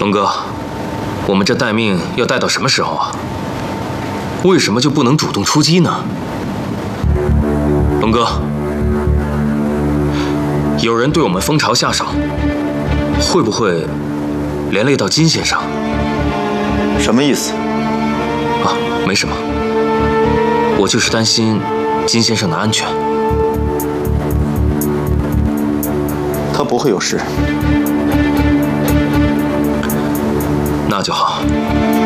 龙哥，我们这待命要待到什么时候啊？为什么就不能主动出击呢？龙哥，有人对我们蜂巢下手，会不会连累到金先生？ 什么意思？ 啊，没什么，我就是担心金先生的安全。 他不会有事。 那就好。